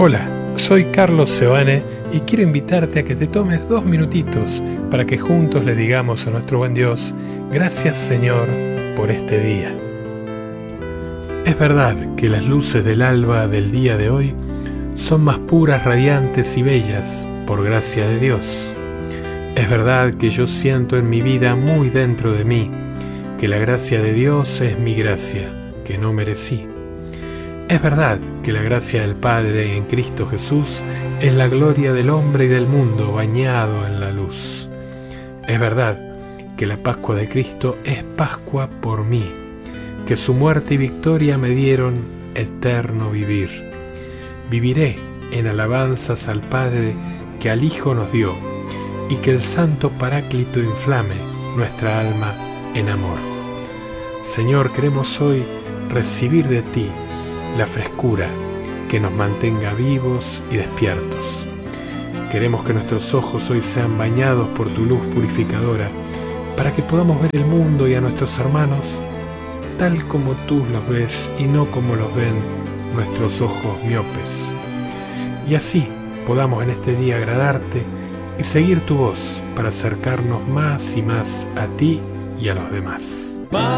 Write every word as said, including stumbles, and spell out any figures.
Hola, soy Carlos Seoane y quiero invitarte a que te tomes dos minutitos para que juntos le digamos a nuestro buen Dios, gracias Señor por este día. Es verdad que las luces del alba del día de hoy son más puras, radiantes y bellas por gracia de Dios. Es verdad que yo siento en mi vida muy dentro de mí que la gracia de Dios es mi gracia, que no merecí. Es verdad que la gracia del Padre en Cristo Jesús es la gloria del hombre y del mundo bañado en la luz. Es verdad que la Pascua de Cristo es Pascua por mí, que su muerte y victoria me dieron eterno vivir. Viviré en alabanzas al Padre que al Hijo nos dio, y que el Santo Paráclito inflame nuestra alma en amor. Señor, queremos hoy recibir de ti la frescura que nos mantenga vivos y despiertos. Queremos que nuestros ojos hoy sean bañados por tu luz purificadora, para que podamos ver el mundo y a nuestros hermanos tal como tú los ves y no como los ven nuestros ojos miopes. Y así podamos en este día agradarte y seguir tu voz para acercarnos más y más a ti y a los demás.